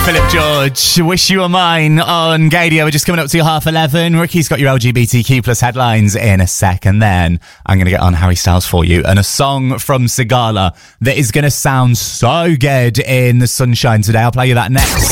Philip George, Wish You Were Mine on Gadio. We're just coming up to 11:30. Ricky's got your LGBTQ plus headlines in a sec, and then I'm going to get on Harry Styles for you and a song from Sigala that is going to sound so good in the sunshine today. I'll play you that next.